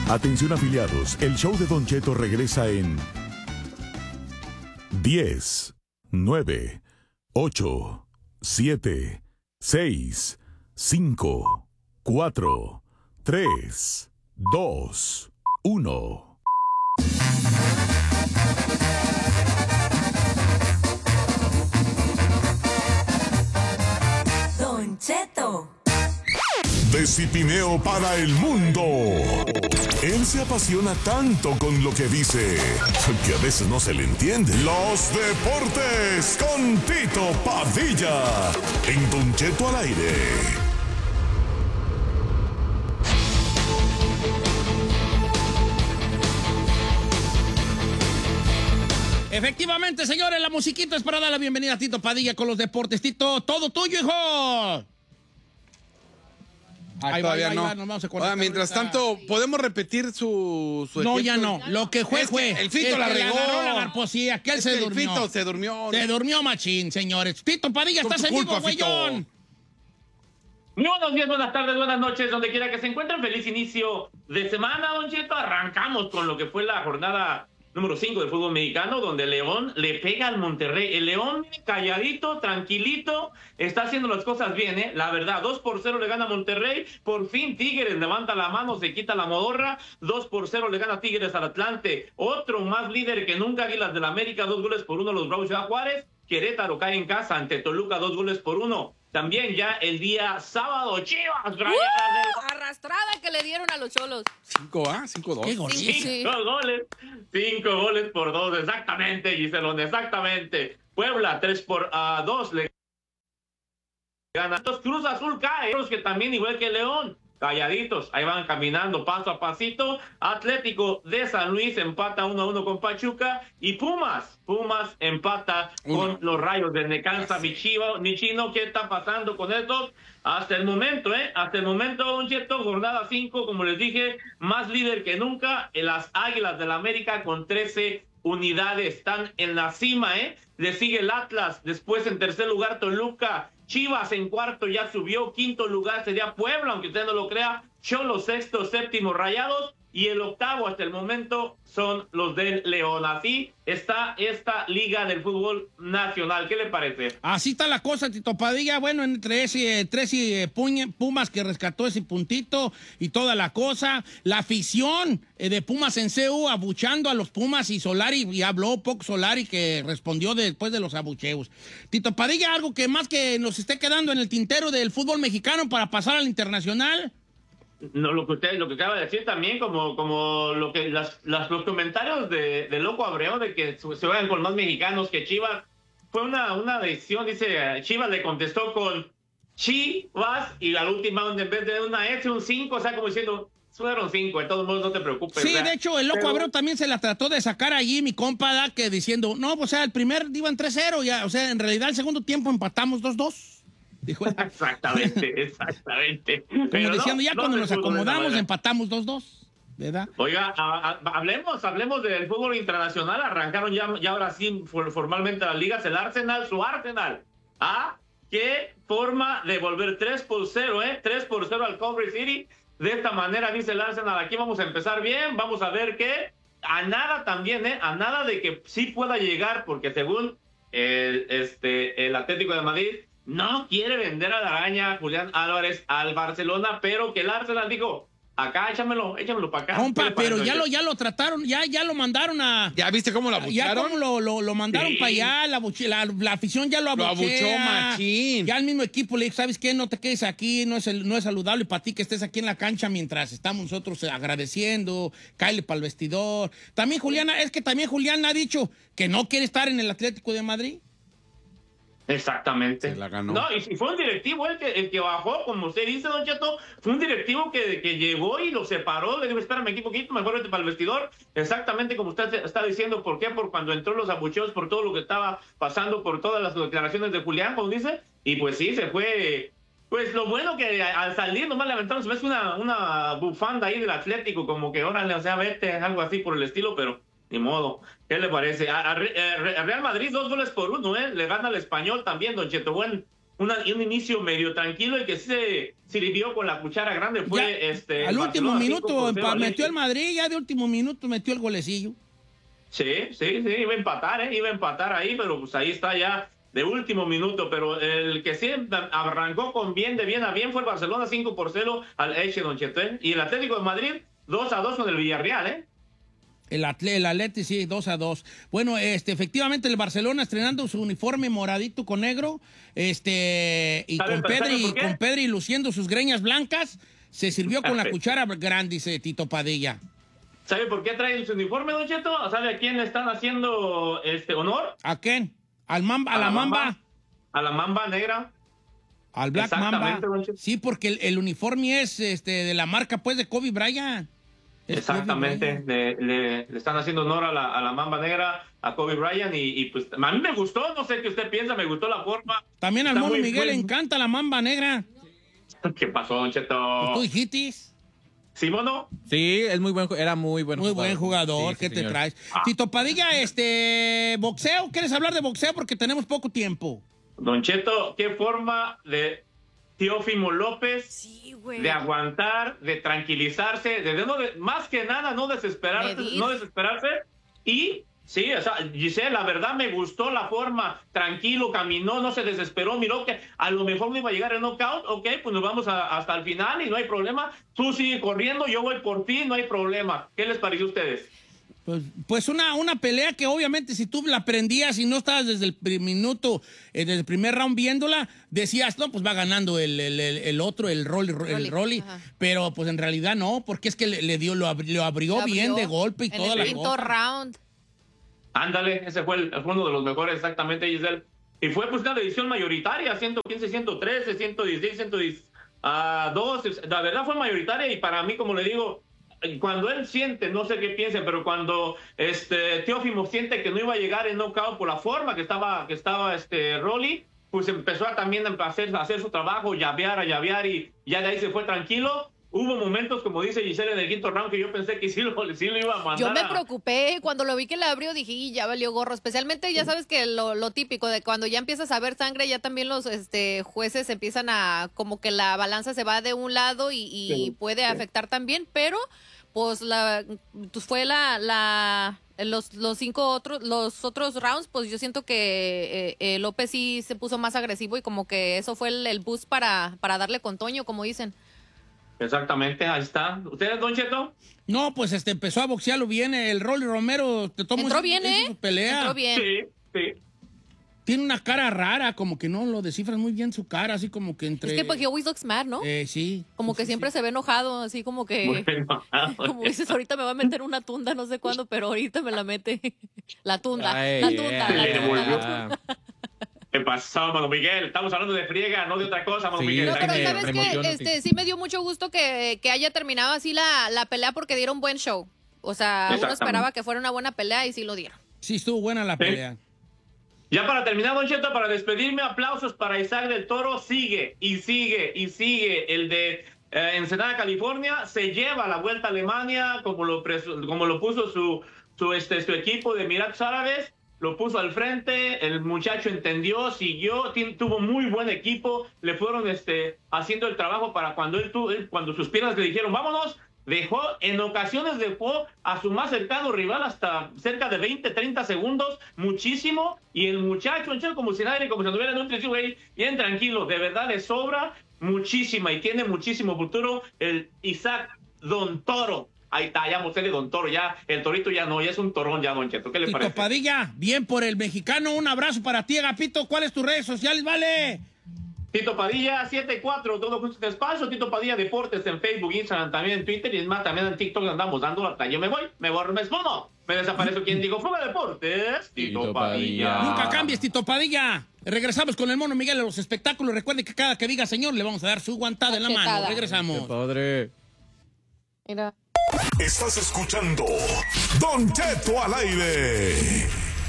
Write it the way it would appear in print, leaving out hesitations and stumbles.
Atención afiliados, el show de Don Cheto regresa en 10, 9, 8, 7, 6, 5, 4, 3, 2, 1. Don Cheto. De Cipineo para el mundo. Él se apasiona tanto con lo que dice que a veces no se le entiende. Los deportes con Tito Padilla en Don Cheto al aire. Efectivamente, señores, la musiquita es para dar la bienvenida a Tito Padilla con los deportes. Tito, todo tuyo, hijo. Ahí todavía no. Nos vamos a conectar mientras ahorita. tanto, ¿podemos repetir su No, ejemplo? ya no. Lo que fue. El Fito la regó. Sí, aquel se durmió. El Fito se durmió. Se durmió machín, señores. Tito Padilla, Por estás tu en vivo, culpa, Fito. güeyón. Muy buenos días, buenas tardes, buenas noches, donde quiera que se encuentren. Feliz inicio de semana, Don Cheto. Arrancamos con lo que fue la jornada número 5 del fútbol mexicano, donde León le pega al Monterrey. El León calladito, tranquilito, está haciendo las cosas bien, ¿eh? La verdad, 2-0 le gana a Monterrey. Por fin Tigres levanta la mano, se quita la modorra. 2-0 le gana Tigres al Atlante. Otro más líder que nunca, Águilas del América, 2-1 los Bravos de Juárez. Querétaro cae en casa ante Toluca, 2-1. También ya el día sábado, Chivas, arrastrada que le dieron a los Cholos. 5-2. Qué gol. Sí, sí. 5 goles por 2, exactamente, Giselón, exactamente. Puebla, 3-2, le gana. Cruz Azul cae, los que también, igual que León, calladitos, ahí van caminando paso a pasito. Atlético de San Luis empata 1-1 con Pachuca. Y Pumas empata con los Rayos de Necaxa. Mi Chino, ¿qué está pasando con estos? Hasta el momento, Don Cheto, jornada 5, como les dije, más líder que nunca. Las Águilas del América con 13 unidades, están en la cima, Le sigue el Atlas, después en tercer lugar Toluca. Chivas en cuarto ya subió, quinto lugar sería Puebla, aunque usted no lo crea. Cholos sexto, séptimo Rayados, y el octavo hasta el momento son los del León. Así está esta liga del fútbol nacional. ¿Qué le parece? Así está la cosa, Tito Padilla. Bueno, entre ese Pumas que rescató ese puntito y toda la cosa. La afición de Pumas en CU abuchando a los Pumas y Solari, y habló poco Solari que respondió después de los abucheos. Tito Padilla, algo que más que nos esté quedando en el tintero del fútbol mexicano para pasar al internacional. No, lo que acaba de decir también, como lo que los comentarios de Loco Abreu de que se vayan con más mexicanos que Chivas, fue una decisión. Dice, Chivas le contestó con Chivas, y al último, en vez de una S, un 5, o sea, como diciendo, fueron 5, de todos modos no te preocupes. Sí, o sea, de hecho, el Loco Abreu también se la trató de sacar allí, mi compa, ¿da? Que diciendo, no, o sea, el primer iban 3-0, ya, o sea, en realidad el segundo tiempo empatamos 2-2. Dijo él. Exactamente. Como Pero diciendo, ya cuando nos acomodamos, empatamos, empatamos 2-2, ¿verdad? Oiga, hablemos del fútbol internacional. Arrancaron ya ahora sí formalmente las ligas. El Arsenal, su Arsenal. Qué forma de volver 3-0, 3-0 al Coventry City. De esta manera dice el Arsenal, aquí vamos a empezar bien, vamos a ver que a nada también, a nada de que sí pueda llegar, porque según el Atlético de Madrid no quiere vender a la araña Julián Álvarez al Barcelona, pero que el Arsenal dijo, acá échamelo para acá. Compa, pero ya lo trataron, ya lo mandaron a... ¿Ya viste cómo lo Ya abucharon? como lo mandaron Sí. para allá, la afición ya lo abuchea. Lo abuchó machín. Ya el mismo equipo le dijo, ¿sabes qué? No te quedes aquí, no es saludable para ti que estés aquí en la cancha mientras estamos nosotros agradeciendo, cáele para el vestidor. También Julián ha dicho que no quiere estar en el Atlético de Madrid. Exactamente. Se la ganó. No, y fue un directivo el que bajó, como usted dice, Don Cheto, fue un directivo que llegó y lo separó, le dijo, espérame aquí poquito, mejor vete para el vestidor. Exactamente como usted está diciendo. ¿Por qué? Por cuando entró los abucheos, por todo lo que estaba pasando, por todas las declaraciones de Julián, como dice, y pues sí, se fue. Pues lo bueno que al salir nomás le aventaron, se me hace una bufanda ahí del Atlético, como que órale, o sea, vete, algo así por el estilo, pero ni modo. ¿Qué le parece? A Real Madrid 2-1, le gana al Español también, Don Cheto. un inicio medio tranquilo y que sí se sirvió con la cuchara grande. Fue ya, al último minuto metió el Madrid, ya de último minuto metió el golecillo. Sí, iba a empatar ahí, pero pues ahí está ya de último minuto, pero el que sí arrancó con bien de bien a bien fue el Barcelona 5-0 al Elche, Don Cheto, y el Atlético de Madrid 2-2 con el Villarreal, El Atleti, sí, 2-2. Bueno, efectivamente el Barcelona estrenando su uniforme moradito con negro, y con Pedri luciendo sus greñas blancas, se sirvió con la cuchara grande, dice Tito Padilla. ¿Sabe por qué traen su uniforme, Don Cheto? ¿Sabe a quién le están haciendo honor? ¿A quién? ¿A la Mamba? A la Mamba negra. Al Black Mamba. Sí, porque el uniforme es de la marca, pues, de Kobe Bryant. Exactamente. Le están haciendo honor a la Mamba negra, a Kobe Bryant, y pues a mí me gustó, no sé qué usted piensa, me gustó la forma. También al Mono Miguel le encanta la Mamba negra. ¿Qué pasó, Don Cheto? ¿Tú dijiste? ¿Sí, Mono? Sí, es muy buen, era muy buen jugador. Muy buen jugador, sí, ¿qué te señor. traes? Tito Padilla, boxeo, ¿quieres hablar de boxeo? Porque tenemos poco tiempo. Don Cheto, qué forma de Teófimo López de aguantar, de tranquilizarse, más que nada no desesperarse, y sí, o sea, Giselle, la verdad me gustó la forma, tranquilo, caminó, no se desesperó, miró que a lo mejor no iba a llegar el knockout, ok, pues nos vamos hasta el final y no hay problema, tú sigue corriendo, yo voy por ti, no hay problema. ¿Qué les pareció a ustedes? Pues una pelea que obviamente si tú la prendías y no estabas desde el minuto, desde el primer round viéndola, decías, no, pues va ganando el otro, el Rolly, pero pues en realidad no, porque es que lo abrió bien de golpe y toda la cosa. En el quinto round. Ándale, ese fue uno de los mejores, exactamente, Giselle. Y fue pues una decisión mayoritaria, 115, 113, 116, 112. La verdad fue mayoritaria y para mí, como le digo, cuando él siente, no sé qué piense, pero cuando Teófimo siente que no iba a llegar el knockout por la forma que estaba Rolly, pues empezó a hacer su trabajo, llavear y ya de ahí se fue tranquilo. Hubo momentos, como dice Giselle, en el quinto round que yo pensé que sí lo iba a mandar. Yo me preocupé cuando lo vi que le abrió, dije, y ya valió gorro. Especialmente, ya sabes que lo típico de cuando ya empiezas a ver sangre, ya también los jueces empiezan a, como que la balanza se va de un lado y puede afectar también, pero pues fue los otros rounds, pues yo siento que López sí se puso más agresivo y como que eso fue el boost para darle con Toño, como dicen. Exactamente, ahí está. ¿Ustedes, Don Cheto? No, pues empezó a boxearlo bien. El Rolly Romero entró bien, pelea. Entró bien. Sí. Tiene una cara rara, como que no lo descifras muy bien su cara, así como que entre... Es que pues he always looks mad, ¿no? Sí. Como que siempre se ve enojado, así como que... Como dices, ahorita me va a meter una tunda, no sé cuándo, pero ahorita me la mete. La tunda. ¿Qué pasó, Mano Miguel? Estamos hablando de friega, no de otra cosa, Mano Miguel. No, pero ¿sabes qué? Sí me dio mucho gusto que haya terminado así la pelea porque dieron buen show. O sea, uno esperaba que fuera una buena pelea y sí lo dieron. Sí, estuvo buena la pelea. Ya para terminar, Don Cheto, para despedirme, aplausos para Isaac del Toro. Sigue y sigue. El de Ensenada, California, se lleva la Vuelta a Alemania, como lo puso su equipo de Emiratos Árabes. Lo puso al frente, el muchacho entendió, siguió, tuvo muy buen equipo, le fueron haciendo el trabajo para cuando cuando sus piernas le dijeron vámonos, en ocasiones dejó a su más cercano rival hasta cerca de 20, 30 segundos, muchísimo, y el muchacho, como si nadie, como si anduviera en un trinchero ahí, bien tranquilo, de verdad le sobra muchísima y tiene muchísimo futuro el Isaac Don Toro. Ahí está, ya mostré Don Toro, ya el torito ya no, ya es un torón ya, Don Cheto. ¿Qué le parece? Tito Padilla, bien por el mexicano, un abrazo para ti, Agapito. ¿Cuáles tus redes sociales, vale? Tito Padilla 74, todo junto en espacio. Tito Padilla Deportes en Facebook, Instagram, también en Twitter y es más, también en TikTok andamos dando hasta yo me respondo. Me desaparezco. ¿Quién digo? Fuga Deportes. Tito Padilla. Nunca cambies, Tito Padilla. Regresamos con el Mono Miguel a los espectáculos. Recuerde que cada que diga señor le vamos a dar su guantada en la mano. Regresamos. ¡Qué padre! Mira. Estás escuchando Don Cheto al aire.